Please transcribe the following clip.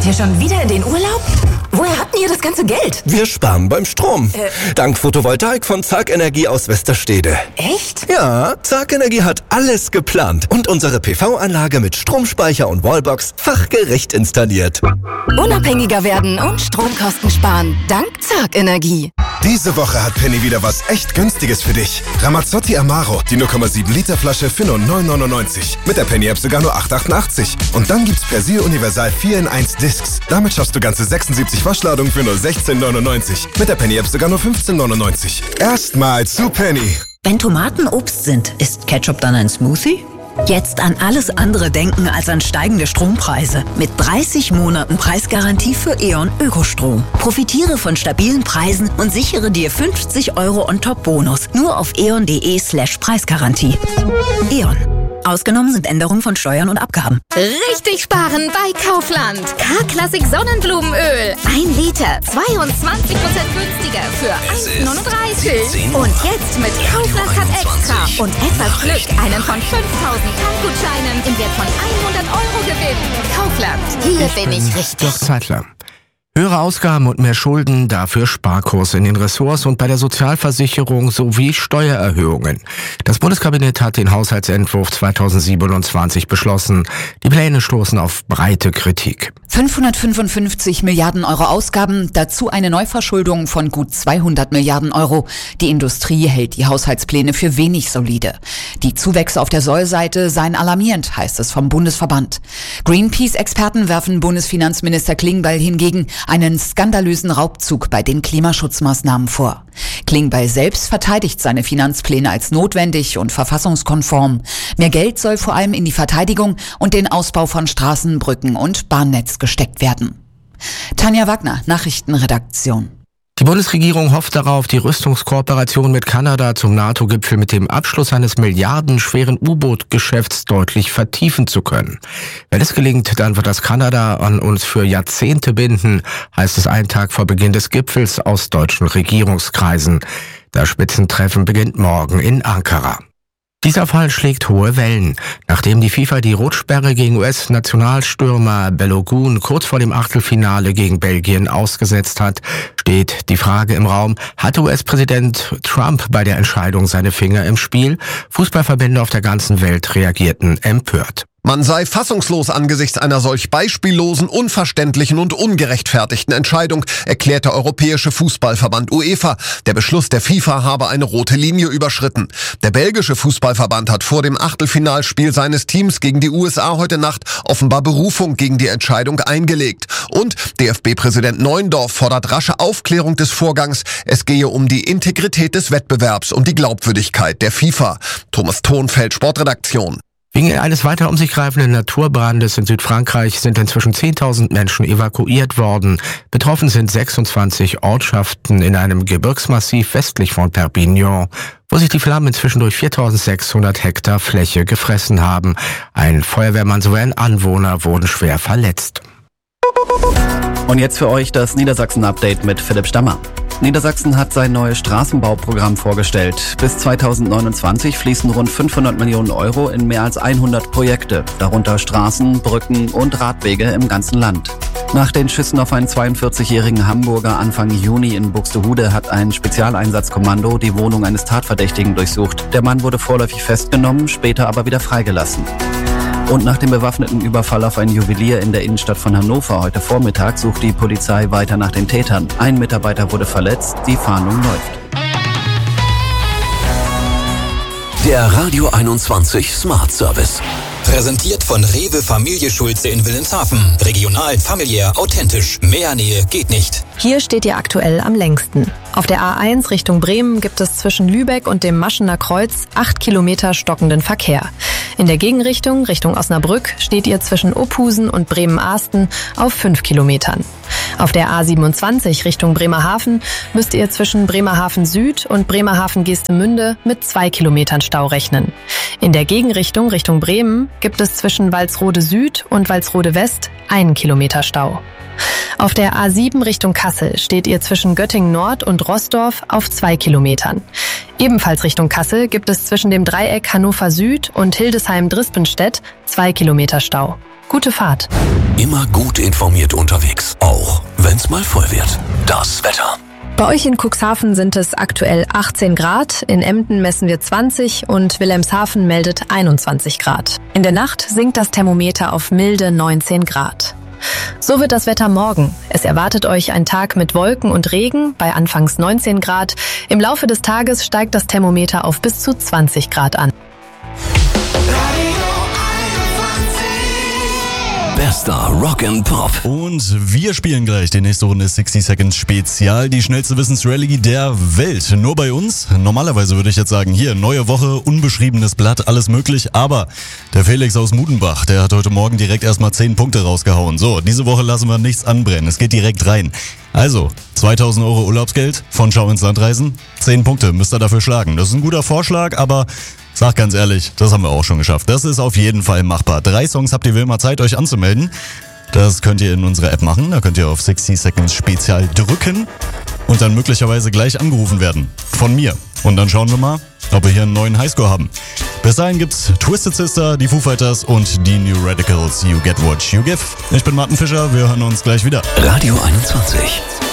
ihr schon wieder in den Urlaub? Woher habt ihr das ganze Geld? Wir sparen beim Strom. Dank Photovoltaik von Zark Energie aus Westerstede. Echt? Ja, Zark Energie hat alles geplant und unsere PV-Anlage mit Stromspeicher und Wallbox fachgerecht installiert. Unabhängiger werden und Stromkosten sparen. Dank Zark Energie. Diese Woche hat Penny wieder was echt Günstiges für dich. Ramazzotti Amaro, die 0,7 Liter Flasche für nur 9,99. Mit der Penny-App sogar nur 8,88. Und dann gibt's Persil Universal 4 in 1 Discs. Damit schaffst du ganze 76 Waschladungen für nur 16,99. Mit der Penny-App sogar nur 15,99. Erstmal zu Penny. Wenn Tomaten Obst sind, ist Ketchup dann ein Smoothie? Jetzt an alles andere denken als an steigende Strompreise. Mit 30 Monaten Preisgarantie für E.ON Ökostrom. Profitiere von stabilen Preisen und sichere dir 50 € on top Bonus. Nur auf eon.de/Preisgarantie. E.ON. Ausgenommen sind Änderungen von Steuern und Abgaben. Richtig sparen bei Kaufland. K-Klassik Sonnenblumenöl. 1 Liter, 22% günstiger für 1,39. Und jetzt mit Kaufland hat extra. Und etwas Glück, einen von 5.000 Tankgutscheinen im Wert von 100 € gewinnen. Kaufland, hier bin ich richtig. Doch Zeitler. Höhere Ausgaben und mehr Schulden, dafür Sparkurs in den Ressorts und bei der Sozialversicherung sowie Steuererhöhungen. Das Bundeskabinett hat den Haushaltsentwurf 2027 beschlossen. Die Pläne stoßen auf breite Kritik. 555 Milliarden € Ausgaben, dazu eine Neuverschuldung von gut 200 Milliarden €. Die Industrie hält die Haushaltspläne für wenig solide. Die Zuwächse auf der Sollseite seien alarmierend, heißt es vom Bundesverband. Greenpeace-Experten werfen Bundesfinanzminister Klingbeil hingegen einen skandalösen Raubzug bei den Klimaschutzmaßnahmen vor. Klingbeil selbst verteidigt seine Finanzpläne als notwendig und verfassungskonform. Mehr Geld soll vor allem in die Verteidigung und den Ausbau von Straßen, Brücken und Bahnnetz gesteckt werden. Tanja Wagner, Nachrichtenredaktion. Die Bundesregierung hofft darauf, die Rüstungskooperation mit Kanada zum NATO-Gipfel mit dem Abschluss eines milliardenschweren U-Boot-Geschäfts deutlich vertiefen zu können. Wenn es gelingt, dann wird das Kanada an uns für Jahrzehnte binden, heißt es einen Tag vor Beginn des Gipfels aus deutschen Regierungskreisen. Das Spitzentreffen beginnt morgen in Ankara. Dieser Fall schlägt hohe Wellen. Nachdem die FIFA die Rotsperre gegen US-Nationalstürmer Balogun kurz vor dem Achtelfinale gegen Belgien ausgesetzt hat, steht die Frage im Raum, hatte US-Präsident Trump bei der Entscheidung seine Finger im Spiel? Fußballverbände auf der ganzen Welt reagierten empört. Man sei fassungslos angesichts einer solch beispiellosen, unverständlichen und ungerechtfertigten Entscheidung, erklärt der Europäische Fußballverband UEFA. Der Beschluss der FIFA habe eine rote Linie überschritten. Der belgische Fußballverband hat vor dem Achtelfinalspiel seines Teams gegen die USA heute Nacht offenbar Berufung gegen die Entscheidung eingelegt. Und DFB-Präsident Neuendorf fordert rasche Aufklärung des Vorgangs. Es gehe um die Integrität des Wettbewerbs und die Glaubwürdigkeit der FIFA. Thomas Thonfeld, Sportredaktion. Wegen eines weiter um sich greifenden Naturbrandes in Südfrankreich sind inzwischen 10.000 Menschen evakuiert worden. Betroffen sind 26 Ortschaften in einem Gebirgsmassiv westlich von Perpignan, wo sich die Flammen inzwischen durch 4.600 Hektar Fläche gefressen haben. Ein Feuerwehrmann sowie ein Anwohner wurden schwer verletzt. Und jetzt für euch das Niedersachsen-Update mit Philipp Stammer. Niedersachsen hat sein neues Straßenbauprogramm vorgestellt. Bis 2029 fließen rund 500 Millionen € in mehr als 100 Projekte, darunter Straßen, Brücken und Radwege im ganzen Land. Nach den Schüssen auf einen 42-jährigen Hamburger Anfang Juni in Buxtehude hat ein Spezialeinsatzkommando die Wohnung eines Tatverdächtigen durchsucht. Der Mann wurde vorläufig festgenommen, später aber wieder freigelassen. Und nach dem bewaffneten Überfall auf ein Juwelier in der Innenstadt von Hannover heute Vormittag sucht die Polizei weiter nach den Tätern. Ein Mitarbeiter wurde verletzt, die Fahndung läuft. Der Radio 21 Smart Service. Präsentiert von Rewe Familie Schulze in Wilhelmshaven. Regional, familiär, authentisch. Mehr Nähe geht nicht. Hier steht ihr aktuell am längsten. Auf der A1 Richtung Bremen gibt es zwischen Lübeck und dem Maschener Kreuz 8 Kilometer stockenden Verkehr. In der Gegenrichtung, Richtung Osnabrück, steht ihr zwischen Opusen und Bremen-Ahsten auf 5 Kilometern. Auf der A27 Richtung Bremerhaven müsst ihr zwischen Bremerhaven Süd und Bremerhaven-Geestemünde mit 2 Kilometern Stau rechnen. In der Gegenrichtung Richtung Bremen gibt es zwischen Walsrode Süd und Walsrode West 1 Kilometer Stau. Auf der A7 Richtung Kassel steht ihr zwischen Göttingen Nord und Roßdorf auf 2 Kilometern. Ebenfalls Richtung Kassel gibt es zwischen dem Dreieck Hannover Süd und Hildesheim-Drispenstedt 2 Kilometer Stau. Gute Fahrt. Immer gut informiert unterwegs, auch wenn's mal voll wird. Das Wetter. Bei euch in Cuxhaven sind es aktuell 18 Grad, in Emden messen wir 20 und Wilhelmshaven meldet 21 Grad. In der Nacht sinkt das Thermometer auf milde 19 Grad. So wird das Wetter morgen. Es erwartet euch ein Tag mit Wolken und Regen bei anfangs 19 Grad. Im Laufe des Tages steigt das Thermometer auf bis zu 20 Grad an. Bester Rock and Pop. Und wir spielen gleich die nächste Runde 60 Seconds Spezial, die schnellste Wissensrallye der Welt. Nur bei uns. Normalerweise würde ich jetzt sagen, hier, neue Woche, unbeschriebenes Blatt, alles möglich. Aber der Felix aus Mudenbach, der hat heute Morgen direkt erstmal 10 Punkte rausgehauen. So, diese Woche lassen wir nichts anbrennen. Es geht direkt rein. Also, 2.000 Euro Urlaubsgeld von Schau ins Land reisen. 10 Punkte müsst ihr dafür schlagen. Das ist ein guter Vorschlag, aber sag ganz ehrlich, das haben wir auch schon geschafft. Das ist auf jeden Fall machbar. 3 Songs habt ihr wie immer Zeit, euch anzumelden. Das könnt ihr in unserer App machen. Da könnt ihr auf 60 Seconds Spezial drücken und dann möglicherweise gleich angerufen werden. Von mir. Und dann schauen wir mal, ob wir hier einen neuen Highscore haben. Bis dahin gibt's Twisted Sister, die Foo Fighters und die New Radicals. You get what you give. Ich bin Martin Fischer. Wir hören uns gleich wieder. Radio 21.